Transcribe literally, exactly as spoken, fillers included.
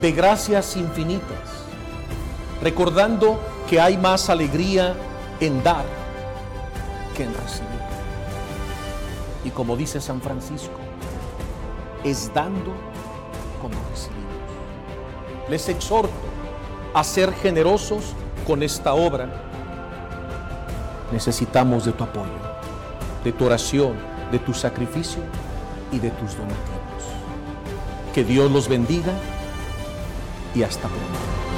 de gracias infinitas, recordando que hay más alegría en dar que en recibir. Y como dice San Francisco, es dando como recibimos. Les exhorto a ser generosos con esta obra. Necesitamos de tu apoyo, de tu oración, de tu sacrificio y de tus donativos. Que Dios los bendiga y hasta pronto.